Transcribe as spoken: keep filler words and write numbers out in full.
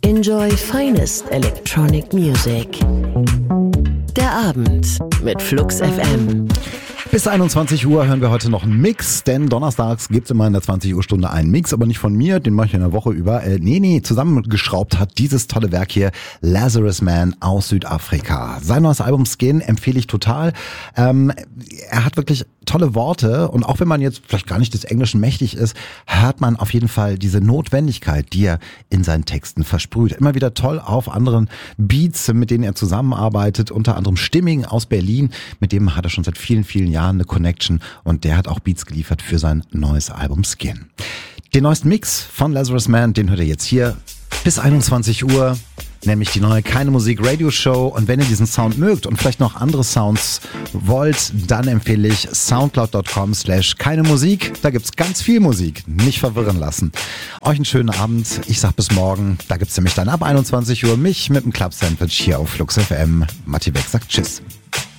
Enjoy finest electronic music. Der Abend mit Flux F M. Bis einundzwanzig Uhr hören wir heute noch einen Mix, denn donnerstags gibt es immer in der zwanzig Uhr Stunde einen Mix, aber nicht von mir, den mache ich in der Woche über. Äh, nee, nee, zusammengeschraubt hat dieses tolle Werk hier Lazarus Man aus Südafrika. Sein neues Album Skin empfehle ich total. Ähm, er hat wirklich tolle Worte und auch wenn man jetzt vielleicht gar nicht des Englischen mächtig ist, hört man auf jeden Fall diese Notwendigkeit, die er in seinen Texten versprüht. Immer wieder toll auf anderen Beats, mit denen er zusammenarbeitet, unter anderem Stimming aus Berlin, mit dem hat er schon seit vielen, vielen Jahren eine Connection und der hat auch Beats geliefert für sein neues Album Skin. Den neuesten Mix von Lazarus Man, den hört ihr jetzt hier bis einundzwanzig Uhr, nämlich die neue Keine Musik Radio Show. Und wenn ihr diesen Sound mögt und vielleicht noch andere Sounds wollt, dann empfehle ich soundcloud dot com slash keine Musik. Da gibt's ganz viel Musik, nicht verwirren lassen. Euch einen schönen Abend, ich sag bis morgen. Da gibt's nämlich dann ab einundzwanzig Uhr mich mit dem Club Sandwich hier auf Flux F M. Matti Beck sagt Tschüss.